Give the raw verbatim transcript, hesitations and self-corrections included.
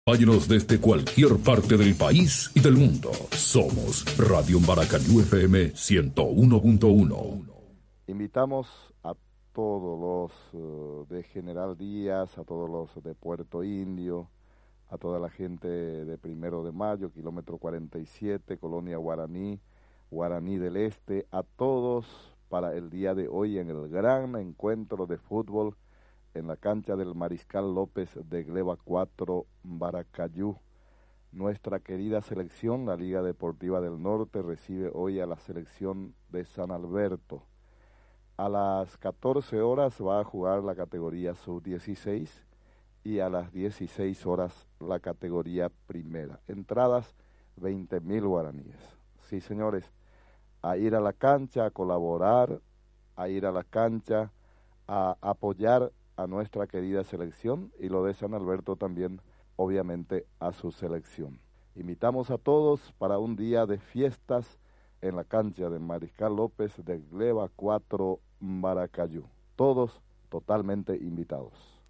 Váyanos desde cualquier parte del país y del mundo. Somos Radio Maracayú F M ciento uno punto uno. Invitamos a todos los uh, de General Díaz, a todos los de Puerto Indio, a toda la gente de Primero de Mayo, kilómetro cuarenta y siete, Colonia Guaraní, Guaraní del Este, a todos para el día de hoy en el gran encuentro de fútbol en la cancha del Mariscal López de Gleba cuatro, Maracayú. Nuestra querida selección, la Liga Deportiva del Norte, recibe hoy a la selección de San Alberto. A las catorce horas va a jugar la categoría sub dieciséis y a las dieciséis horas la categoría primera. Entradas veinte mil guaraníes. Sí, señores, a ir a la cancha, a colaborar, a ir a la cancha, a apoyar a nuestra querida selección y lo de San Alberto también, obviamente, a su selección. Invitamos a todos para un día de fiestas en la cancha de Mariscal López de Gleba cuatro, Maracayú. Todos totalmente invitados.